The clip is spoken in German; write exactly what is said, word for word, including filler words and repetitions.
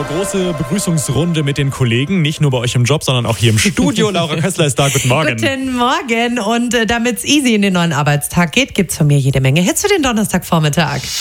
große Begrüßungsrunde mit den Kollegen, nicht nur bei euch im Job, sondern auch hier im Studio. Laura Kössler ist da, guten Morgen. Guten Morgen und äh, damit es easy in den neuen Arbeitstag geht, gibt's von mir jede Menge Hits für den Donnerstagvormittag.